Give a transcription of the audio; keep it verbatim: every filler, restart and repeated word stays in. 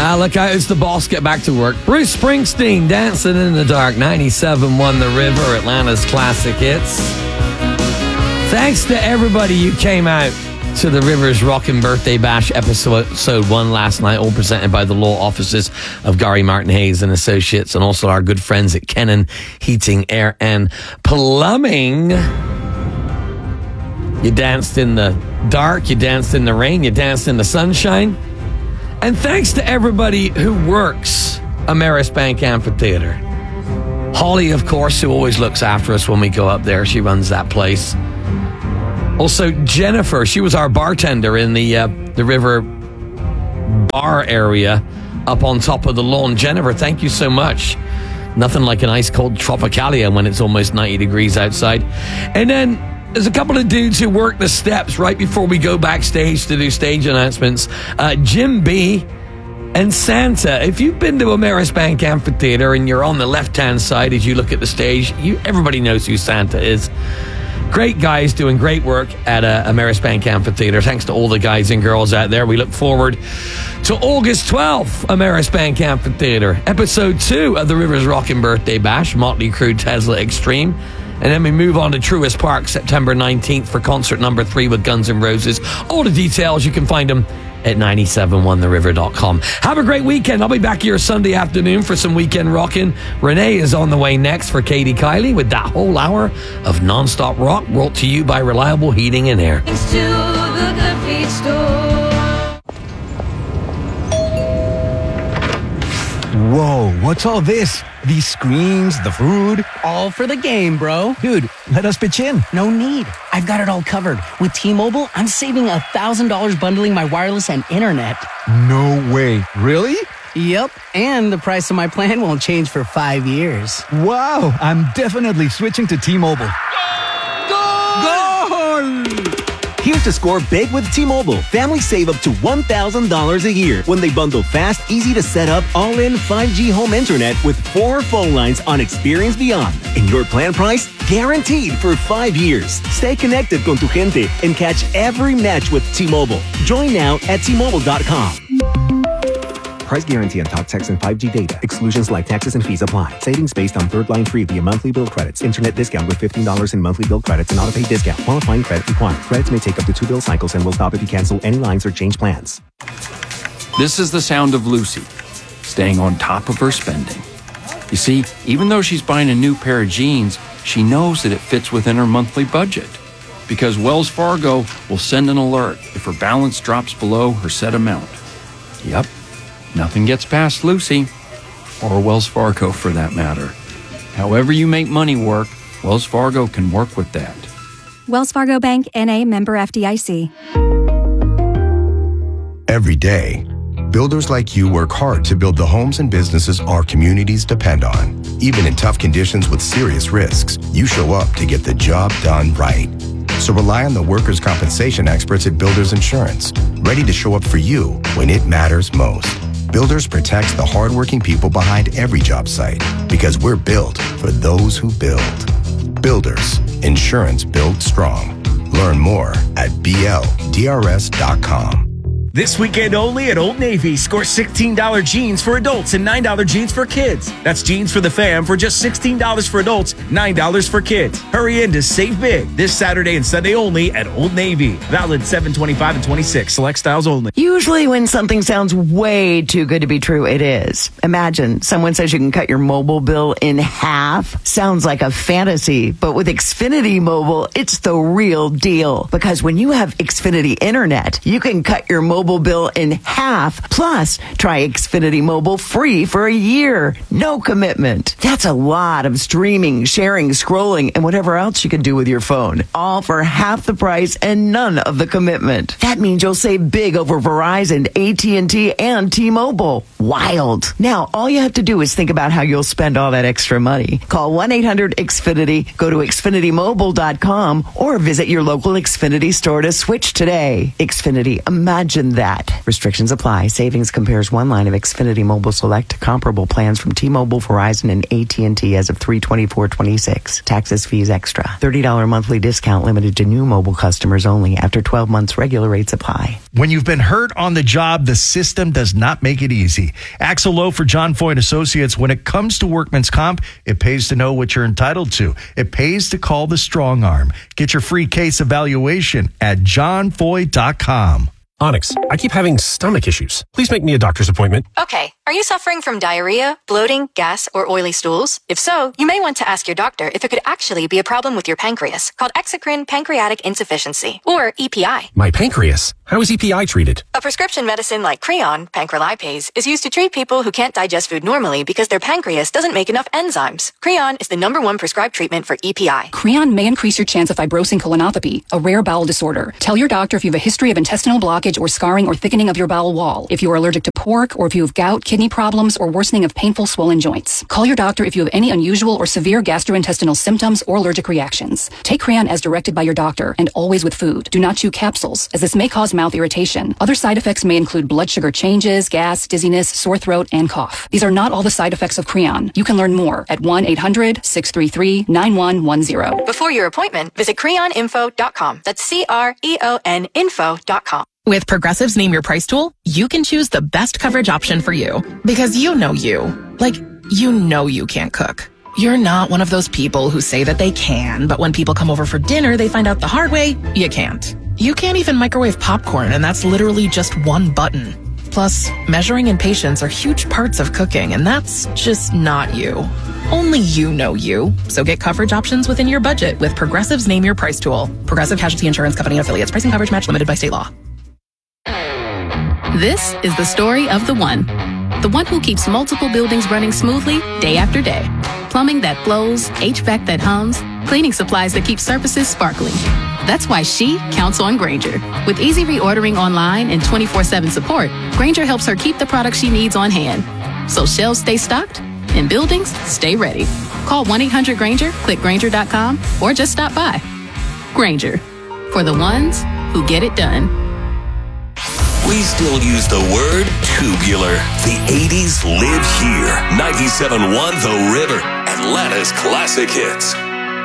Ah, look out, it's the boss. Get back to work. Bruce Springsteen, Dancing in the Dark. ninety-seven point one The River, Atlanta's classic hits. Thanks to everybody who came out to the Rivers Rockin' Birthday Bash episode one last night, all presented by the law offices of Gary Martin Hayes and Associates, and also our good friends at Kennan Heating, Air and Plumbing. You danced in the dark, you danced in the rain, you danced in the sunshine. And thanks to everybody who works Ameris Bank Amphitheater. Holly, of course, who always looks after us when we go up there. She runs that place. Also, Jennifer, she was our bartender in the uh, the river bar area up on top of the lawn. Jennifer, thank you so much. Nothing like an ice cold Tropicalia when it's almost ninety degrees outside. And then there's a couple of dudes who work the steps right before we go backstage to do stage announcements. Uh, Jim B. and Santa. If you've been to Ameris Bank Amphitheater and you're on the left-hand side as you look at the stage, you everybody knows who Santa is. Great guys doing great work at uh, Ameris Bank Amphitheater. Thanks to all the guys and girls out there. We look forward to August twelfth, Ameris Bank Amphitheater. Episode two of the Rivers Rockin' Birthday Bash, Motley Crue Tesla Extreme. And then we move on to Truist Park, September nineteenth for concert number three with Guns N' Roses. All the details, you can find them at ninety-seven one the river dot com. Have a great weekend. I'll be back here Sunday afternoon for some weekend rocking. Renee is on the way next for Katie Kiley with that whole hour of nonstop rock brought to you by Reliable Heating and Air. Thanks to the Good Feet Store. Whoa, what's all this? These screens, the food. All for the game, bro. Dude, let us pitch in. No need. I've got it all covered. With T-Mobile, I'm saving one thousand dollars bundling my wireless and internet. No way. Really? Yep, and the price of my plan won't change for five years. Wow, I'm definitely switching to T-Mobile. Goal! Goal! Here's to score big with T-Mobile. Families save up to one thousand dollars a year when they bundle fast, easy to set up, all-in five G home internet with four phone lines on Experience Beyond. And your plan price? Guaranteed for five years. Stay connected con tu gente and catch every match with T-Mobile. Join now at T Mobile dot com. Price guarantee on talk, text, and five G data. Exclusions like taxes and fees apply. Savings based on third line free via monthly bill credits. Internet discount with fifteen dollars in monthly bill credits and auto-pay discount. Qualifying credit required. Credits may take up to two bill cycles and will stop if you cancel any lines or change plans. This is the sound of Lucy, staying on top of her spending. You see, even though she's buying a new pair of jeans, she knows that it fits within her monthly budget. Because Wells Fargo will send an alert if her balance drops below her set amount. Yep. Nothing gets past Lucy, or Wells Fargo for that matter. However you make money work, Wells Fargo can work with that. Wells Fargo Bank, N A, member F D I C. Every day, builders like you work hard to build the homes and businesses our communities depend on. Even in tough conditions with serious risks, you show up to get the job done right. So rely on the workers' compensation experts at Builders Insurance, ready to show up for you when it matters most. Builders protects the hardworking people behind every job site because we're built for those who build. Builders, insurance built strong. Learn more at B L D R S dot com. This weekend only at Old Navy, score sixteen dollars jeans for adults and nine dollars jeans for kids. That's jeans for the fam for just sixteen dollars for adults, nine dollars for kids. Hurry in to save big this Saturday and Sunday only at Old Navy. Valid seven twenty-five and twenty-six. Select styles only. Usually when something sounds way too good to be true, it is. Imagine someone says you can cut your mobile bill in half. Sounds like a fantasy, but with Xfinity Mobile, it's the real deal. Because when you have Xfinity Internet, you can cut your mobile bill in half. Plus, try Xfinity Mobile free for a year. No commitment. That's a lot of streaming, sharing, scrolling, and whatever else you can do with your phone. All for half the price and none of the commitment. That means you'll save big over Verizon, A T and T, and T-Mobile. Wild. Now, all you have to do is think about how you'll spend all that extra money. Call one eight hundred X Finity, go to Xfinity Mobile dot com, or visit your local Xfinity store to switch today. Xfinity, imagine that. Restrictions apply. Savings compares one line of Xfinity Mobile Select to comparable plans from T-Mobile, Verizon, and A T and T as of three twenty-four twenty-six. Taxes, fees extra. thirty dollars monthly discount limited to new mobile customers only. After twelve months, regular rates apply. When you've been hurt on the job, the system does not make it easy. Axel Lowe for John Foy and Associates. When it comes to workman's comp, it pays to know what you're entitled to. It pays to call the strong arm. Get your free case evaluation at john foy dot com. Onyx, I keep having stomach issues. Please make me a doctor's appointment. Okay. Are you suffering from diarrhea, bloating, gas, or oily stools? If so, you may want to ask your doctor if it could actually be a problem with your pancreas, called exocrine pancreatic insufficiency, or E P I. My pancreas? How is E P I treated? A prescription medicine like Creon, pancrelipase, is used to treat people who can't digest food normally because their pancreas doesn't make enough enzymes. Creon is the number one prescribed treatment for E P I. Creon may increase your chance of fibrosing colonopathy, a rare bowel disorder. Tell your doctor if you have a history of intestinal blockage or scarring or thickening of your bowel wall, if you are allergic to pork, or if you have gout, kidney problems, or worsening of painful swollen joints. Call your doctor if you have any unusual or severe gastrointestinal symptoms or allergic reactions. Take Creon as directed by your doctor and always with food. Do not chew capsules, as this may cause mouth irritation. Other side effects may include blood sugar changes, gas, dizziness, sore throat, and cough. These are not all the side effects of Creon. You can learn more at one eight hundred six three three nine one one zero. Before your appointment, visit creon info dot com. That's C R E O N info dot com. With Progressive's Name Your Price tool, you can choose the best coverage option for you. Because you know you. Like, you know you can't cook. You're not one of those people who say that they can, but when people come over for dinner, they find out the hard way, you can't. You can't even microwave popcorn, and that's literally just one button. Plus, measuring and patience are huge parts of cooking, and that's just not you. Only you know you. So get coverage options within your budget with Progressive's Name Your Price tool. Progressive Casualty Insurance Company and Affiliates. Pricing coverage match limited by state law. This is the story of the one. The one who keeps multiple buildings running smoothly day after day. Plumbing that flows, H V A C that hums, cleaning supplies that keep surfaces sparkling. That's why she counts on Grainger. With easy reordering online and twenty-four seven support, Grainger helps her keep the products she needs on hand. So shelves stay stocked and buildings stay ready. Call one eight hundred Grainger, click Grainger dot com, or just stop by. Grainger, for the ones who get it done. We still use the word tubular. The eighties live here. ninety-seven point one The River, Atlanta's classic hits.